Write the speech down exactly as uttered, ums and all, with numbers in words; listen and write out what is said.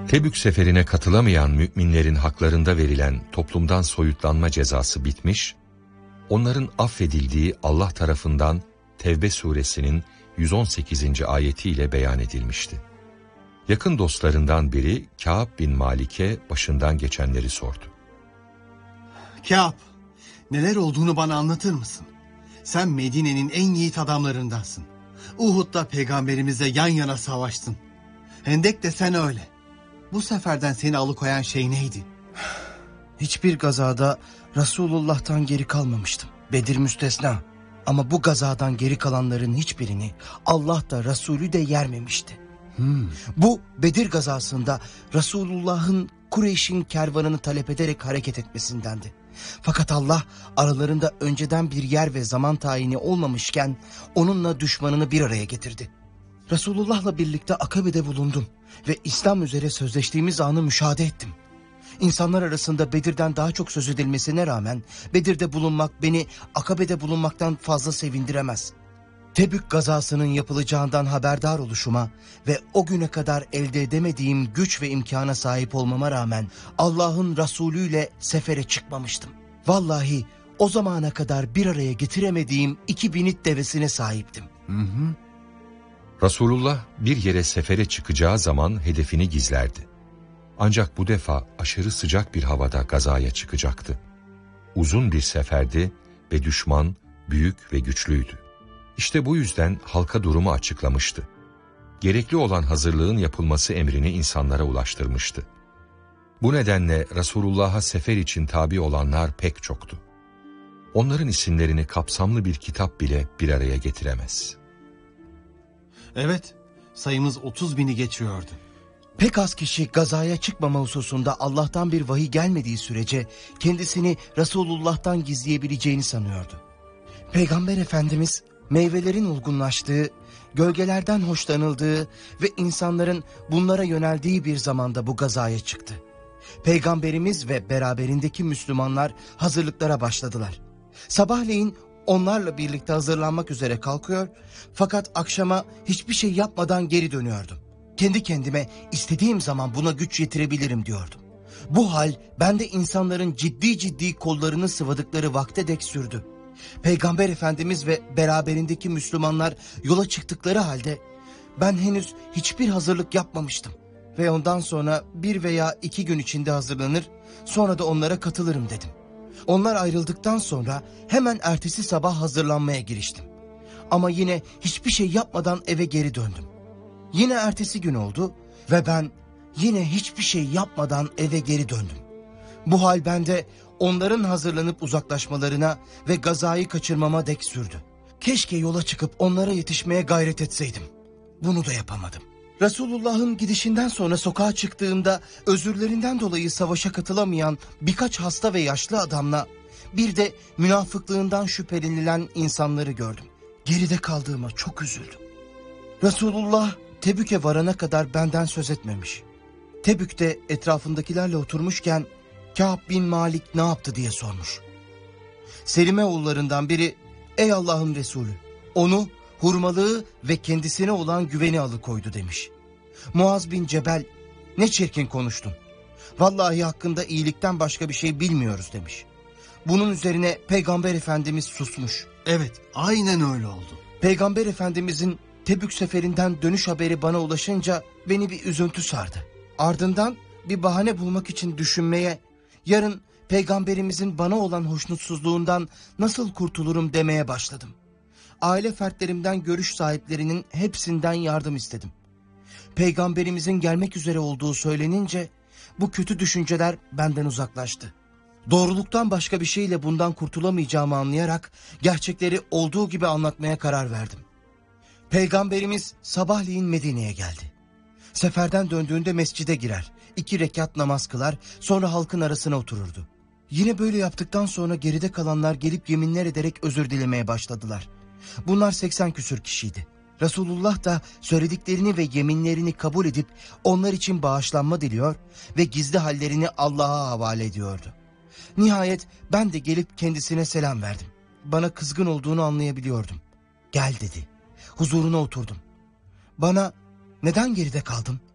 Tebük seferine katılamayan müminlerin haklarında verilen toplumdan soyutlanma cezası bitmiş, onların affedildiği Allah tarafından Tevbe suresinin yüz on sekizinci ayetiyle beyan edilmişti. Yakın dostlarından biri Kâb bin Malik'e başından geçenleri sordu. Kâb, neler olduğunu bana anlatır mısın? Sen Medine'nin en yiğit adamlarındansın. Uhud'da peygamberimizle yan yana savaştın. Hendek de sen öyle. Bu seferden seni alıkoyan şey neydi? Hiçbir gazada Resulullah'tan geri kalmamıştım. Bedir müstesna. Ama bu gazadan geri kalanların hiçbirini Allah da Resulü de yermemişti. Hmm. Bu Bedir gazasında Resulullah'ın Kureyş'in kervanını talep ederek hareket etmesindendi. Fakat Allah aralarında önceden bir yer ve zaman tayini olmamışken onunla düşmanını bir araya getirdi. Resulullah'la birlikte Akabe'de bulundum ve İslam üzere sözleştiğimiz anı müşahede ettim. İnsanlar arasında Bedir'den daha çok söz edilmesine rağmen Bedir'de bulunmak beni Akabe'de bulunmaktan fazla sevindiremez. Tebük gazasının yapılacağından haberdar oluşuma ve o güne kadar elde edemediğim güç ve imkana sahip olmama rağmen Allah'ın Resulü ile sefere çıkmamıştım. Vallahi o zamana kadar bir araya getiremediğim iki binit devesine sahiptim. Hı hı. Resulullah bir yere sefere çıkacağı zaman hedefini gizlerdi. Ancak bu defa aşırı sıcak bir havada gazaya çıkacaktı. Uzun bir seferdi ve düşman büyük ve güçlüydü. İşte bu yüzden halka durumu açıklamıştı. Gerekli olan hazırlığın yapılması emrini insanlara ulaştırmıştı. Bu nedenle Resulullah'a sefer için tabi olanlar pek çoktu. Onların isimlerini kapsamlı bir kitap bile bir araya getiremez. Evet, sayımız otuz bini geçiyordu. Pek az kişi gazaya çıkmama hususunda Allah'tan bir vahiy gelmediği sürece kendisini Resulullah'tan gizleyebileceğini sanıyordu. Peygamber Efendimiz meyvelerin olgunlaştığı, gölgelerden hoşlanıldığı ve insanların bunlara yöneldiği bir zamanda bu gazaya çıktı. Peygamberimiz ve beraberindeki Müslümanlar hazırlıklara başladılar. Sabahleyin onlarla birlikte hazırlanmak üzere kalkıyor, fakat akşama hiçbir şey yapmadan geri dönüyordum. Kendi kendime istediğim zaman buna güç yetirebilirim diyordum. Bu hal bende insanların ciddi ciddi kollarını sıvadıkları vakte dek sürdü. Peygamber Efendimiz ve beraberindeki Müslümanlar yola çıktıkları halde ben henüz hiçbir hazırlık yapmamıştım. Ve ondan sonra bir veya iki gün içinde hazırlanır, sonra da onlara katılırım dedim. Onlar ayrıldıktan sonra hemen ertesi sabah hazırlanmaya giriştim. Ama yine hiçbir şey yapmadan eve geri döndüm. Yine ertesi gün oldu ve ben yine hiçbir şey yapmadan eve geri döndüm. Bu hal bende onların hazırlanıp uzaklaşmalarına ve gazayı kaçırmama dek sürdü. Keşke yola çıkıp onlara yetişmeye gayret etseydim. Bunu da yapamadım. Resulullah'ın gidişinden sonra sokağa çıktığımda özürlerinden dolayı savaşa katılamayan birkaç hasta ve yaşlı adamla bir de münafıklığından şüphelenilen insanları gördüm. Geride kaldığıma çok üzüldüm. Resulullah Tebük'e varana kadar benden söz etmemiş. Tebük'te etrafındakilerle oturmuşken Kâb bin Malik ne yaptı diye sormuş. Selime oğullarından biri, ey Allah'ın Resulü, onu hurmalığı ve kendisine olan güveni alıkoydu demiş. Muaz bin Cebel, ne çirkin konuştun. Vallahi hakkında iyilikten başka bir şey bilmiyoruz demiş. Bunun üzerine Peygamber Efendimiz susmuş. Evet, aynen öyle oldu. Peygamber Efendimizin Tebük seferinden dönüş haberi bana ulaşınca beni bir üzüntü sardı. Ardından bir bahane bulmak için düşünmeye, yarın Peygamberimizin bana olan hoşnutsuzluğundan nasıl kurtulurum demeye başladım. Aile fertlerimden görüş sahiplerinin hepsinden yardım istedim. Peygamberimizin gelmek üzere olduğu söylenince bu kötü düşünceler benden uzaklaştı. Doğruluktan başka bir şeyle bundan kurtulamayacağımı anlayarak gerçekleri olduğu gibi anlatmaya karar verdim. Peygamberimiz sabahleyin Medine'ye geldi. Seferden döndüğünde mescide girer, iki rekat namaz kılar, sonra halkın arasına otururdu. Yine böyle yaptıktan sonra geride kalanlar gelip yeminler ederek özür dilemeye başladılar. Bunlar seksen küsür kişiydi. Resulullah da söylediklerini ve yeminlerini kabul edip onlar için bağışlanma diliyor ve gizli hallerini Allah'a havale ediyordu. Nihayet ben de gelip kendisine selam verdim. Bana kızgın olduğunu anlayabiliyordum. Gel dedi. Huzuruna oturdum. Bana neden geride kaldın?